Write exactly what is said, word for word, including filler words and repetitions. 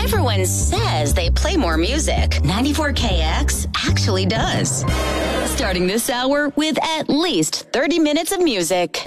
Everyone says they play more music. ninety-four K X actually does. Starting this hour with at least thirty minutes of music.